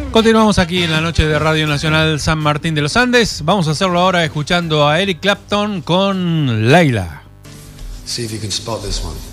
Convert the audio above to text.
Continuamos aquí en la noche de Radio Nacional San Martín de los Andes. Vamos a hacerlo ahora escuchando a Eric Clapton con Layla. See if you can spot this one.